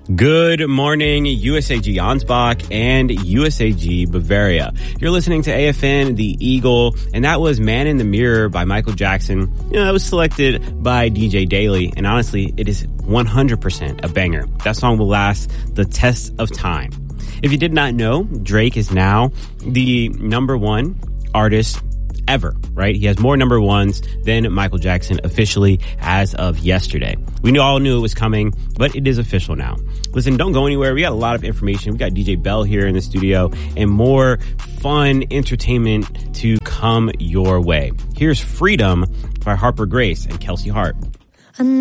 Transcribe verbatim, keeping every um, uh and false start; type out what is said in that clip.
Good morning, U S A G Ansbach and U S A G Bavaria. You're listening to A F N, The Eagle, and that was Man in the Mirror by Michael Jackson. You know, that was selected by D J Daly, and honestly, it is one hundred percent a banger. That song will last the test of time. If you did not know, Drake is now the number one artist ever, right? He has more number ones than Michael Jackson officially as of yesterday. We all knew it was coming, but it is official now. Listen, don't go anywhere. We got a lot of information. We got D J Bell here in the studio and more fun entertainment to come your way. Here's Freedom by Harper Grace and Kelsey Hart.